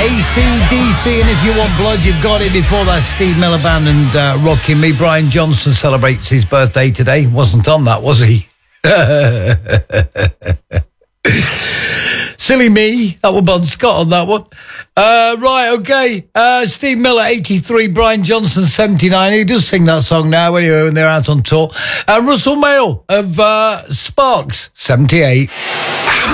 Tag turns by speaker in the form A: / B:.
A: AC/DC, and If You Want Blood, You've Got It. Before that, Steve Miller Band and Rockin' Me. Brian Johnson celebrates his birthday today. Wasn't on that, was he? Silly me. That was Bon Scott on that one. Right, okay. Steve Miller, 83. Brian Johnson, 79. He does sing that song now anyway when they're out on tour. Russell Mael of Sparks, 78.